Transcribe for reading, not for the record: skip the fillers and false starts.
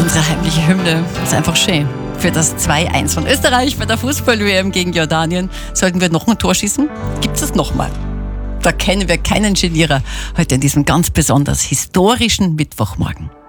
Unsere heimliche Hymne ist einfach schön. Für das 2-1 von Österreich bei der Fußball-WM gegen Jordanien. Sollten wir noch ein Tor schießen? Gibt es nochmal? Da kennen wir keinen Genierer heute in diesem ganz besonders historischen Mittwochmorgen.